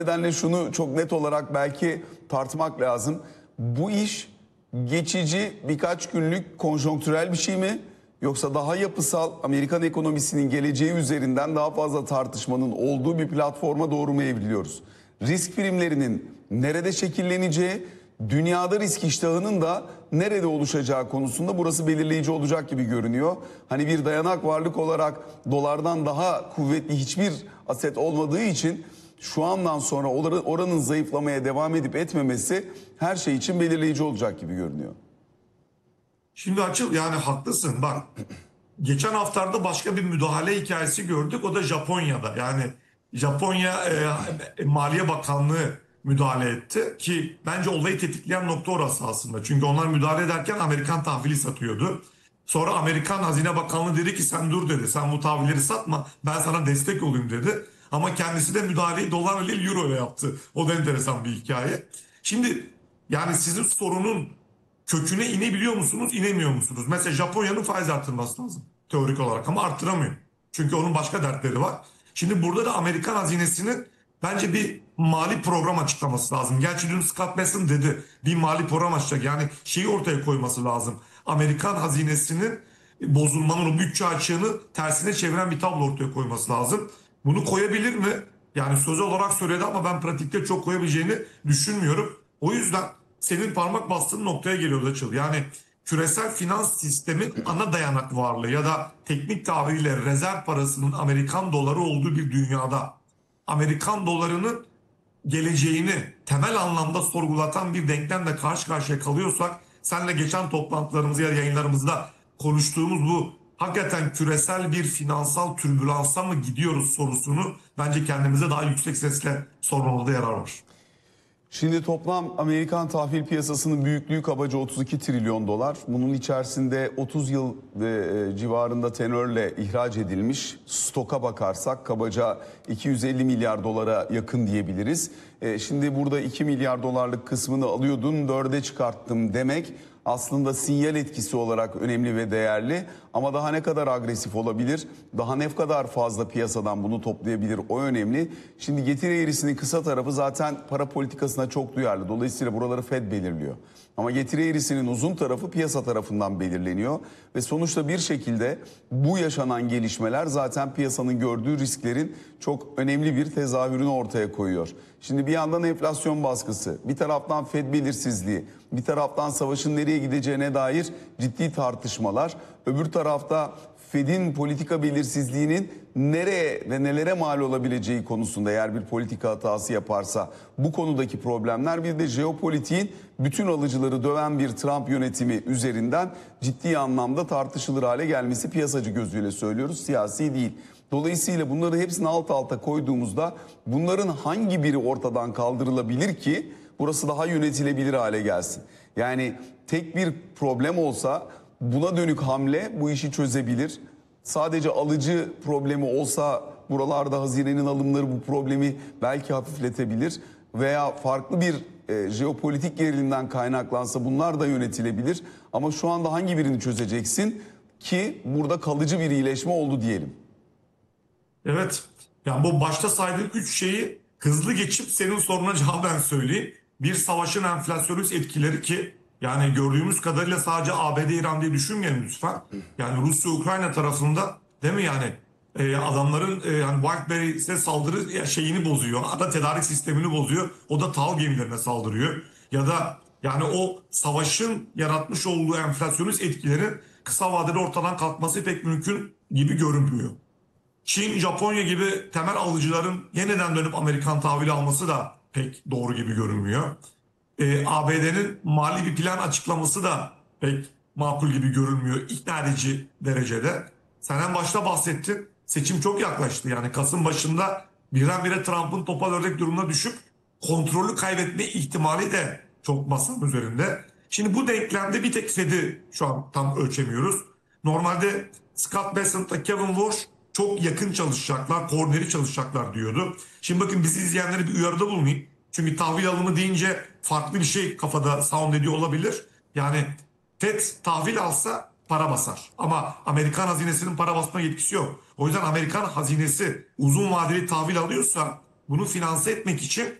nedenle şunu çok net olarak belki tartmak lazım. Bu iş geçici, birkaç günlük konjonktürel bir şey mi? Yoksa daha yapısal, Amerikan ekonomisinin geleceği üzerinden daha fazla tartışmanın olduğu bir platforma doğru mu evriliyoruz? Risk primlerinin nerede şekilleneceği, dünyada risk iştahının da nerede oluşacağı konusunda burası belirleyici olacak gibi görünüyor. Hani bir dayanak varlık olarak dolardan daha kuvvetli hiçbir aset olmadığı için şu andan sonra oranın zayıflamaya devam edip etmemesi her şey için belirleyici olacak gibi görünüyor. Şimdi Açıl, yani haklısın. Bak, geçen haftalarda başka bir müdahale hikayesi gördük. O da Japonya'da. Yani Japonya Maliye Bakanlığı müdahale etti ki bence olayı tetikleyen nokta orası aslında. Çünkü onlar müdahale ederken Amerikan tahvili satıyordu. Sonra Amerikan Hazine Bakanlığı dedi ki sen dur dedi. Sen bu tahvilleri satma, ben sana destek olayım dedi. Ama kendisi de müdahaleyi dolar ile euro ile yaptı. O da enteresan bir hikaye. Şimdi yani sizin sorunun köküne inebiliyor musunuz, inemiyor musunuz? Mesela Japonya'nın faiz arttırması lazım teorik olarak ama arttıramıyor. Çünkü onun başka dertleri var. Şimdi burada da Amerikan hazinesinin bence bir mali program açıklaması lazım. Gerçi dün Scott Bessent dedi bir mali program açacak. Yani şeyi ortaya koyması lazım. Amerikan hazinesinin bozulmanın o bütçe açığını tersine çeviren bir tablo ortaya koyması lazım. Bunu koyabilir mi? Yani söz olarak söyledi ama ben pratikte çok koyabileceğini düşünmüyorum. O yüzden senin parmak bastığın noktaya geliyor Açıl. Yani küresel finans sistemin ana dayanak varlığı ya da teknik tabiriyle rezerv parasının Amerikan doları olduğu bir dünyada Amerikan dolarının geleceğini temel anlamda sorgulatan bir denklemle karşı karşıya kalıyorsak, senle geçen toplantılarımızda ya yayınlarımızda konuştuğumuz bu hakikaten küresel bir finansal türbülansa mı gidiyoruz sorusunu bence kendimize daha yüksek sesle sormamızda yarar var. Şimdi toplam Amerikan tahvil piyasasının büyüklüğü kabaca 32 trilyon dolar. Bunun içerisinde 30 yıl civarında tenörle ihraç edilmiş stoka bakarsak kabaca 250 milyar dolara yakın diyebiliriz. Şimdi burada 2 milyar dolarlık kısmını alıyordun, 4'e çıkarttım demek aslında sinyal etkisi olarak önemli ve değerli. Ama daha ne kadar agresif olabilir, daha ne kadar fazla piyasadan bunu toplayabilir, o önemli. Şimdi getiri eğrisinin kısa tarafı zaten para politikasına çok duyarlı. Dolayısıyla buraları Fed belirliyor. Ama getiri eğrisinin uzun tarafı piyasa tarafından belirleniyor. Ve sonuçta bir şekilde bu yaşanan gelişmeler zaten piyasanın gördüğü risklerin çok önemli bir tezahürünü ortaya koyuyor. Şimdi bir yandan enflasyon baskısı, bir taraftan Fed belirsizliği, bir taraftan savaşın nereye gideceğine dair ciddi tartışmalar, öbür tarafta Fed'in politika belirsizliğinin nereye ve nelere mal olabileceği konusunda eğer bir politika hatası yaparsa bu konudaki problemler, bir de jeopolitiğin bütün alıcıları döven bir Trump yönetimi üzerinden ciddi anlamda tartışılır hale gelmesi, piyasacı gözüyle söylüyoruz, siyasi değil. Dolayısıyla bunları hepsini alt alta koyduğumuzda bunların hangi biri ortadan kaldırılabilir ki burası daha yönetilebilir hale gelsin? Yani tek bir problem olsa buna dönük hamle bu işi çözebilir. Sadece alıcı problemi olsa buralarda hazinenin alımları bu problemi belki hafifletebilir. Veya farklı bir jeopolitik gerilimden kaynaklansa bunlar da yönetilebilir. Ama şu anda hangi birini çözeceksin ki burada kalıcı bir iyileşme oldu diyelim? Evet. Yani bu başta saydığım 3 şeyi hızlı geçip senin soruna cevaben söyleyeyim. Bir, savaşın enflasyonist etkileri ki yani gördüğümüz kadarıyla sadece ABD-İran diye düşünmeyelim lütfen. Yani Rusya-Ukrayna tarafında değil mi yani adamların yani Whiteberry'e saldırı şeyini bozuyor. Ana tedarik sistemini bozuyor. O da tahıl gemilerine saldırıyor. Ya da yani o savaşın yaratmış olduğu enflasyonist etkilerin kısa vadede ortadan kalkması pek mümkün gibi görünmüyor. Çin, Japonya gibi temel alıcıların yeniden dönüp Amerikan tahvili alması da pek doğru gibi görünmüyor. ABD'nin mali bir plan açıklaması da pek makul gibi görünmüyor ikna edici derecede. Sen en başta bahsettin. Seçim çok yaklaştı. Yani Kasım başında birdenbire Trump'ın topal ördek durumuna düşüp kontrolü kaybetme ihtimali de çok masanın üzerinde. Şimdi bu denklemde bir tek Fed'i şu an tam ölçemiyoruz. Normalde Scott Bessent'la Kevin Walsh çok yakın çalışacaklar, koordineli çalışacaklar diyordu. Şimdi bakın bizi izleyenlere bir uyarıda bulunayım. Çünkü tahvil alımı deyince farklı bir şey kafada sound ediyor olabilir. Yani Fed tahvil alsa para basar. Ama Amerikan hazinesinin para basma yetkisi yok. O yüzden Amerikan hazinesi uzun vadeli tahvil alıyorsa bunu finanse etmek için